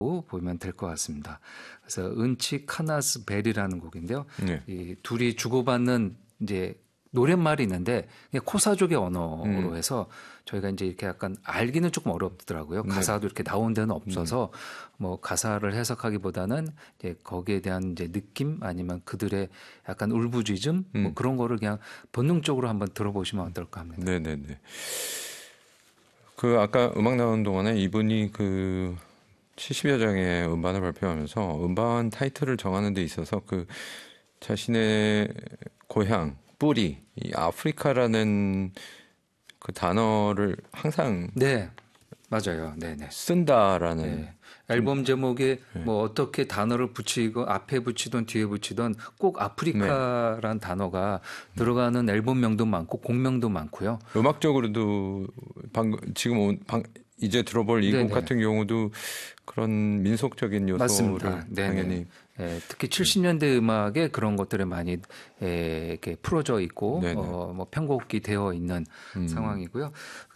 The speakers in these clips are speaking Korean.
보면 될 것 같습니다. 그래서 은치 카나스 벨이라는 곡인데요. 네. 이 둘이 주고받는 이제 노랫말이 있는데 그냥 코사족의 언어로 해서 저희가 이제 이렇게 약간 알기는 조금 어렵더라고요. 가사도 이렇게 나온 데는 없어서 뭐 가사를 해석하기보다는 이제 거기에 대한 이제 느낌 아니면 그들의 약간 울부짖음 뭐 그런 거를 그냥 본능적으로 한번 들어보시면 어떨까 합니다. 네네네. 그 아까 음악 나오는 동안에 이분이 그 70여 장의 음반을 발표하면서 음반 타이틀을 정하는 데 있어서 그 자신의 고향 뿌리 이 아프리카라는 그 단어를 항상 네, 맞아요. 네네. 쓴다라는 네. 앨범 제목에 뭐 어떻게 단어를 붙이고 앞에 붙이던 뒤에 붙이던 꼭 아프리카란 단어가 들어가는 앨범명도 많고 곡명도 많고요. 음악적으로도 이제 들어볼 이 곡 네네. 같은 경우도 그런 민속적인 요소를 맞습니다. 당연히 특히 70년대 음악에 그런 것들이 많이 이렇게 풀어져 있고 네네. 뭐 편곡이 되어 있는 상황이고요.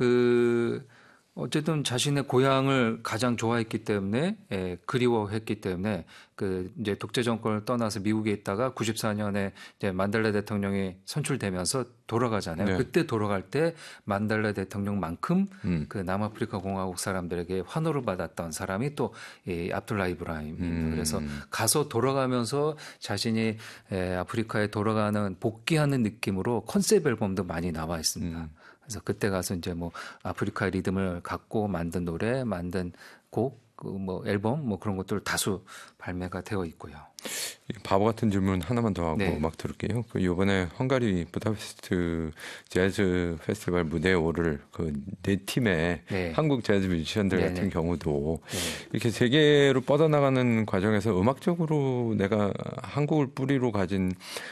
어쨌든 자신의 고향을 가장 좋아했기 때문에 그리워했기 때문에 그 이제 독재 정권을 떠나서 미국에 있다가 94년에 이제 만델라 대통령이 선출되면서 돌아가잖아요. 네. 그때 돌아갈 때 만델라 대통령만큼 그 남아프리카 공화국 사람들에게 환호를 받았던 사람이 또 이 압둘라 이브라임입니다. 그래서 가서 돌아가면서 자신이 아프리카에 돌아가는 복귀하는 느낌으로 컨셉 앨범도 많이 나와 있습니다. 그래서 그때 가서 이제 뭐 아프리카의 리듬을 갖고 만든 노래, 만든 곡, 그 뭐 앨범 뭐 그런 것들 다수 발매가 되어 있고요. 바보 같은 질문 하나만 더 하고 네. 막 들을게요. 그 이번에 헝가리 부다페스트 재즈 페스티벌 무대에 오를 그 네 팀의 네. 한국 재즈 뮤지션들 네네. 같은 경우도 네. 이렇게 세계로 뻗어나가는 과정에서 음악적으로 내가 한국을 뿌리로 가진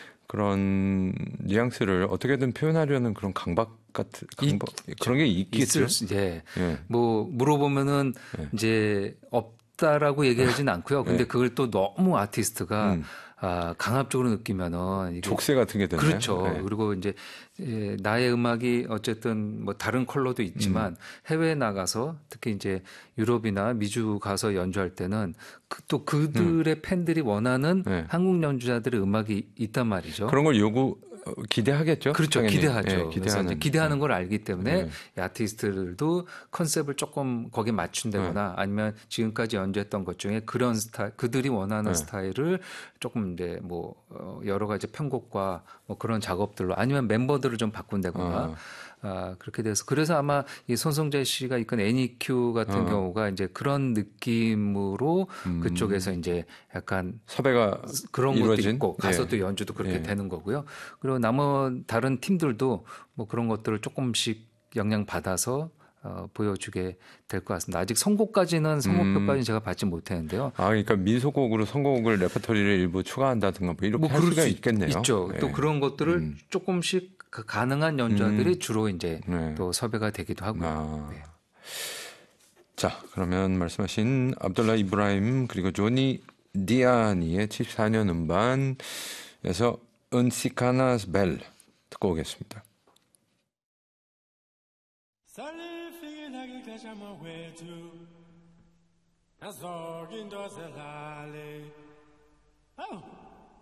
그런 뉘앙스를 어떻게든 표현하려는 그런 그런 게 있겠죠. 예. 예. 뭐 물어보면은 이제 없다라고 얘기하진 않고요. 근데 그걸 또 너무 아티스트가 강압적으로 느끼면은 이게 족쇄 같은 게 되나요? 그렇죠. 네. 그리고 이제 나의 음악이 어쨌든 뭐 다른 컬러도 있지만 해외에 나가서 특히 이제 유럽이나 미주 가서 연주할 때는 또 그들의 팬들이 원하는 네. 한국 연주자들의 음악이 있단 말이죠. 그런 걸 기대하겠죠. 그렇죠. 당연히. 기대하죠. 예, 그래서 이제 기대하는 걸 알기 때문에 네. 이 아티스트들도 컨셉을 조금 거기에 맞춘다거나 아니면 지금까지 연주했던 것 중에 그런 스타일, 그들이 원하는 스타일을 조금 이제 뭐 여러 가지 편곡과 뭐 그런 작업들로 아니면 멤버들을 좀 바꾼다거나 그렇게 돼서 그래서 아마 이 손성재 씨가 이끈 애니큐 같은 경우가 이제 그런 느낌으로 그쪽에서 이제 약간 섭외가 그런 이루어진? 것도 있고 가서 예. 또 연주도 그렇게 예. 되는 거고요. 그리고 다른 팀들도 뭐 그런 것들을 조금씩 영향 받아서 보여주게 될 것 같습니다. 아직 선곡표까지는 제가 받지 못했는데요. 그러니까 민속곡으로 선곡을 레퍼토리를 일부 추가한다든가 뭐 이렇게 뭐 할 그럴 수가 수 있겠네요. 있죠. 예. 또 그런 것들을 조금씩 가능한 연주자들이 주로 이제 네. 또 섭외가 되기도 하고요. 네. 자, 그러면 말씀하신 압둘라 이브라임 그리고 조니 디아니의 74년 음반에서 은시카나스 벨 듣고 오겠습니다. Oh.